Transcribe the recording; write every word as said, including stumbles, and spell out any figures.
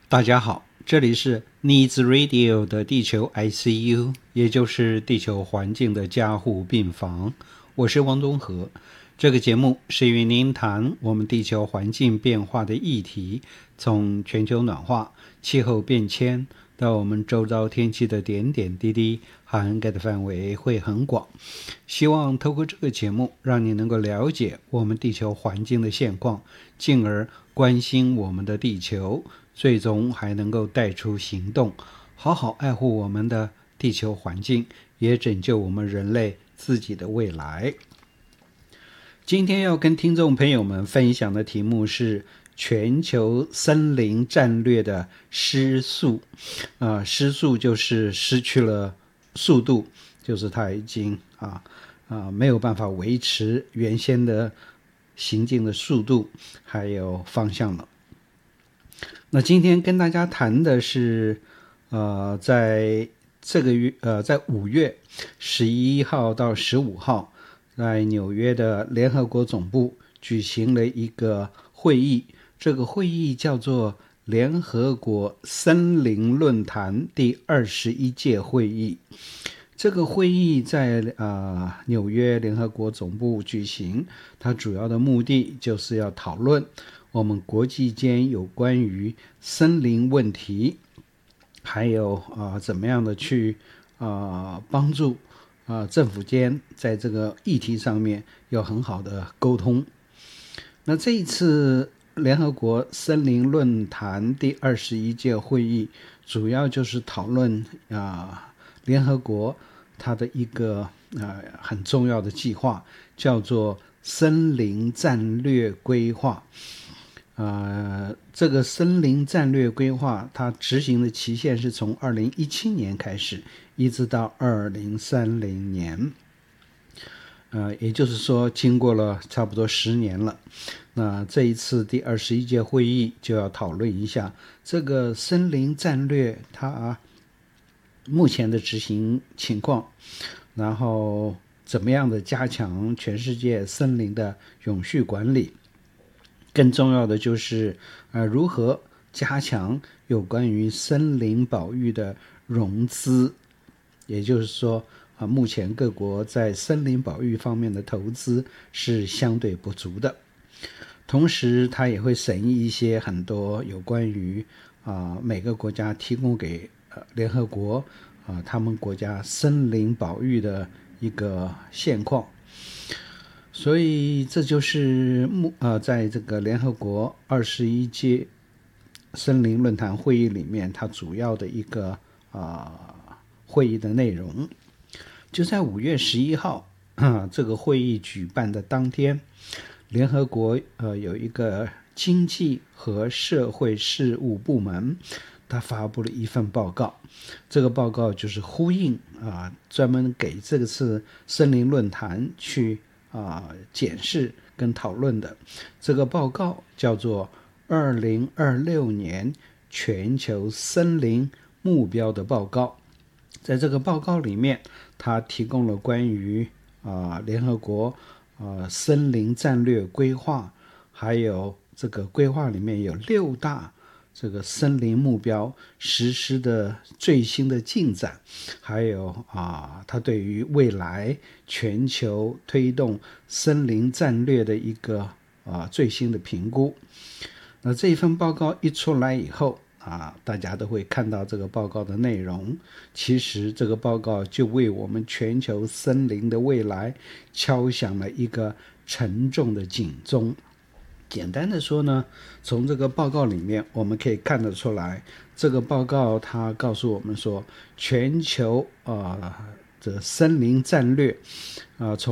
大家好，这里是 Needs Radio 的地球 I C U， 也就是地球环境的加护病房。我是王东和。这个节目是与您谈我们地球环境变化的议题，从全球暖化、气候变迁到我们周遭天气的点点滴滴，涵盖的范围会很广。希望透过这个节目，让你能够了解我们地球环境的现况，进而关心我们的地球，最终还能够带出行动，好好爱护我们的地球环境，也拯救我们人类自己的未来。今天要跟听众朋友们分享的题目是全球森林战略的失速。啊，失速就是失去了速度，就是它已经啊啊没有办法维持原先的行进的速度还有方向了。那今天跟大家谈的是，呃，在这个月，呃，在五月十一号到十五号，在纽约的联合国总部举行了一个会议，这个会议叫做联合国森林论坛第二十一届会议。这个会议在呃纽约联合国总部举行，它主要的目的就是要讨论我们国际间有关于森林问题，还有啊、呃、怎么样的去啊、呃、帮助啊、呃、政府间在这个议题上面有很好的沟通。那这一次联合国森林论坛第二十一届会议，主要就是讨论啊、呃、联合国它的一个呃很重要的计划，叫做森林战略规划。呃，这个森林战略规划它执行的期限是从二零一七年开始，一直到二零三零年。呃，也就是说经过了差不多十年了。那这一次第二十一届会议就要讨论一下这个森林战略它目前的执行情况，然后怎么样的加强全世界森林的永续管理，更重要的就是呃如何加强有关于森林保育的融资，也就是说啊，目前各国在森林保育方面的投资是相对不足的。同时它也会审议一些很多有关于啊每个国家提供给呃联合国啊他们国家森林保育的一个现况。所以这就是呃在这个联合国二十一届森林论坛会议里面它主要的一个啊、呃、会议的内容。就在五月十一号、啊、这个会议举办的当天，联合国呃有一个经济和社会事务部门，他发布了一份报告。这个报告就是呼应啊，专门给这次森林论坛去啊检视跟讨论的。这个报告叫做二零二六年全球森林目标的报告。在这个报告里面，它提供了关于啊联合国啊森林战略规划，还有这个规划里面有六大这个森林目标实施的最新的进展，还有啊它对于未来全球推动森林战略的一个啊最新的评估。那这一份报告一出来以后啊，大家都会看到这个报告的内容。其实这个报告就为我们全球森林的未来敲响了一个沉重的警钟。简单的说呢，从这个报告里面我们可以看得出来，这个报告它告诉我们说，全球啊、呃、这个森林战略啊、呃、从